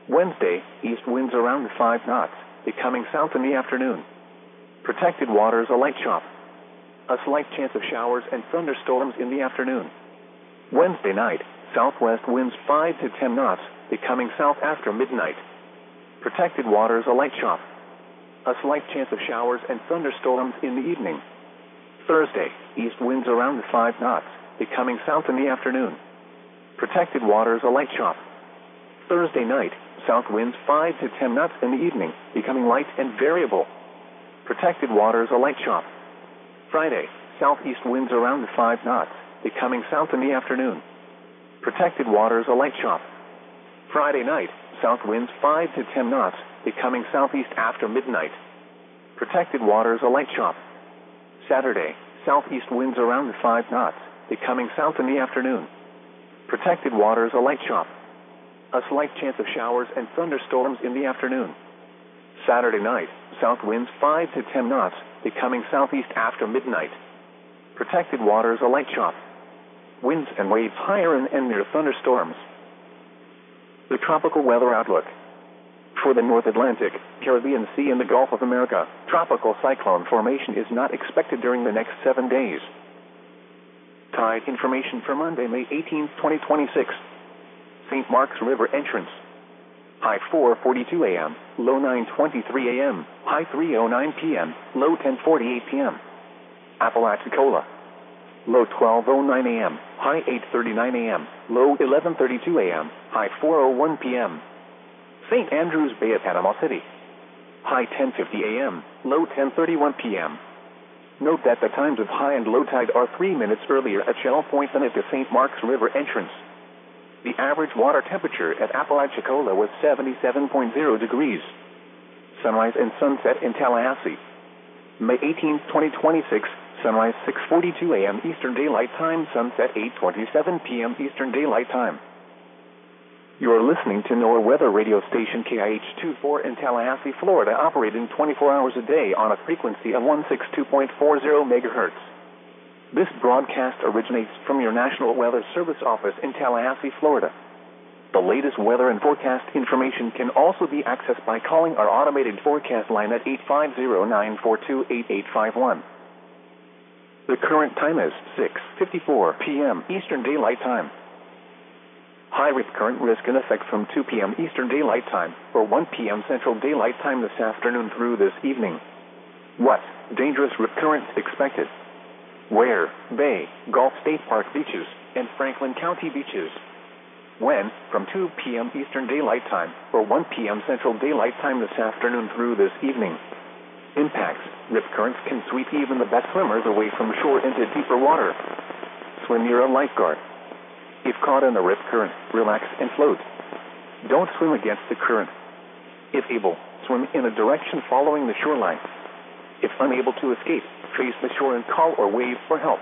Wednesday, east winds around 5 knots, becoming south in the afternoon. Protected waters a light chop. A slight chance of showers and thunderstorms in the afternoon. Wednesday night, southwest winds 5 to 10 knots, becoming south after midnight. Protected waters a light chop. A slight chance of showers and thunderstorms in the evening. Thursday, east winds around 5 knots, becoming south in the afternoon. Protected waters a light chop. Thursday night, south winds 5 to 10 knots in the evening, becoming light and variable. Protected waters a light chop. Friday, southeast winds around 5 knots, becoming south in the afternoon. Protected waters a light chop. Friday night, south winds 5 to 10 knots, becoming southeast after midnight. Protected waters a light chop. Saturday, southeast winds around 5 knots, becoming south in the afternoon. Protected waters a light chop. A slight chance of showers and thunderstorms in the afternoon. Saturday night, south winds 5 to 10 knots, becoming southeast after midnight. Protected waters a light chop. Winds and waves higher and near thunderstorms. The tropical weather outlook. For the North Atlantic, Caribbean Sea and the Gulf of America, tropical cyclone formation is not expected during the next 7 days. Tide information for Monday, May 18, 2026. St. Mark's River entrance. High 4:42 a.m., low 9:23 a.m., high 3:09 p.m., low 10:48 p.m. Apalachicola. Low 12:09 a.m., high 8:39 a.m., low 11:32 a.m., high 4:01 p.m. St. Andrews Bay at Panama City. High 10:50 a.m., low 10:31 p.m. Note that the times of high and low tide are 3 minutes earlier at Shell Point than at the St. Mark's River entrance. The average water temperature at Apalachicola was 77.0 degrees. Sunrise and sunset in Tallahassee. May 18, 2026, sunrise 6:42 a.m. Eastern Daylight Time, sunset 8:27 p.m. Eastern Daylight Time. You are listening to NOAA weather radio station KIH-24 in Tallahassee, Florida, operating 24 hours a day on a frequency of 162.40 megahertz. This broadcast originates from your National Weather Service office in Tallahassee, Florida. The latest weather and forecast information can also be accessed by calling our automated forecast line at 850-942-8851. The current time is 6:54 p.m. Eastern Daylight Time. High rip current risk in effect from 2 p.m. Eastern Daylight Time or 1 p.m. Central Daylight Time this afternoon through this evening. What? Dangerous rip currents expected. Where? Bay, Gulf State Park beaches, and Franklin County beaches. When? From 2 p.m. Eastern Daylight Time or 1 p.m. Central Daylight Time this afternoon through this evening. Impacts. Rip currents can sweep even the best swimmers away from shore into deeper water. Swim near a lifeguard. If caught in the rip current, relax and float. Don't swim against the current. If able, swim in a direction following the shoreline. If unable to escape, trace the shore and call or wave for help.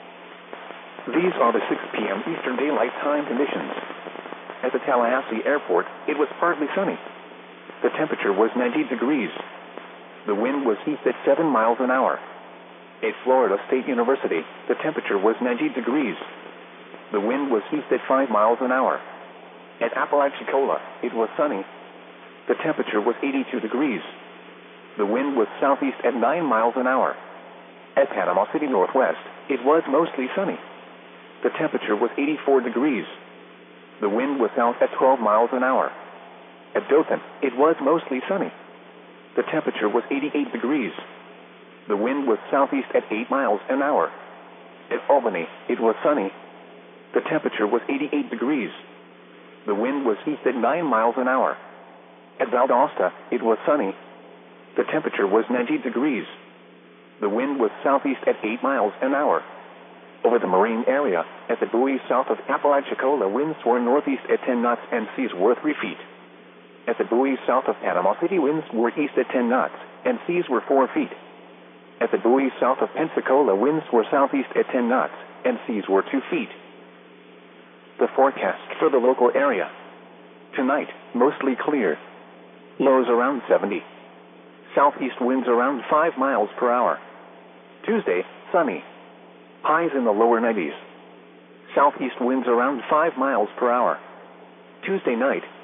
These are the 6 p.m. Eastern Daylight Time conditions. At the Tallahassee Airport, it was partly sunny. The temperature was 90 degrees. The wind was east at 7 miles an hour. At Florida State University, the temperature was 90 degrees. The wind was east at 5 miles an hour. At Apalachicola, it was sunny. The temperature was 82 degrees. The wind was southeast at 9 miles an hour. At Panama City Northwest, it was mostly sunny. The temperature was 84 degrees. The wind was south at 12 miles an hour. At Dothan, it was mostly sunny. The temperature was 88 degrees. The wind was southeast at 8 miles an hour. At Albany, it was sunny. The temperature was 88 degrees. The wind was east at 9 miles an hour. At Valdosta, it was sunny. The temperature was 90 degrees. The wind was southeast at 8 miles an hour. Over the marine area, at the buoy south of Apalachicola, winds were northeast at 10 knots and seas were 3 feet. At the buoy south of Panama City, winds were east at 10 knots and seas were 4 feet. At the buoy south of Pensacola, winds were southeast at 10 knots and seas were 2 feet. The forecast for the local area. Tonight, mostly clear. Lows around 70. Southeast winds around 5 miles per hour. Tuesday, sunny. Highs in the lower 90s. Southeast winds around 5 miles per hour. Tuesday night,